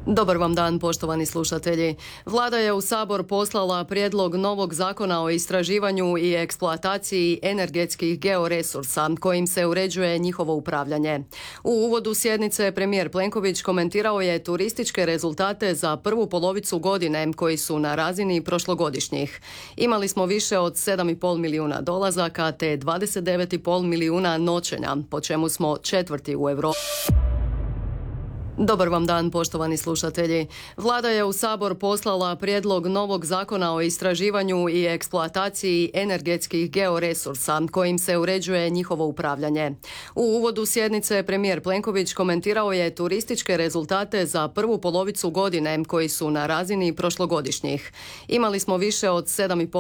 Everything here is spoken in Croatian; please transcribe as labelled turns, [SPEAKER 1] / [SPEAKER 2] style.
[SPEAKER 1] Dobar vam dan, poštovani slušatelji. Vlada je u Sabor poslala prijedlog novog zakona o istraživanju i eksploataciji energetskih georesursa, kojim se uređuje njihovo upravljanje. U uvodu sjednice premijer Plenković komentirao je turističke rezultate za prvu polovicu godine, koji su na razini prošlogodišnjih. Imali smo više od 7,5 milijuna dolazaka te 29,5 milijuna noćenja, po čemu smo četvrti u Europi. Dobar vam dan, poštovani slušatelji. Vlada je u Sabor poslala prijedlog novog zakona o istraživanju i eksploataciji energetskih georesursa, kojim se uređuje njihovo upravljanje. U uvodu sjednice premijer Plenković komentirao je turističke rezultate za prvu polovicu godine, koji su na razini prošlogodišnjih. Imali smo više od 7,5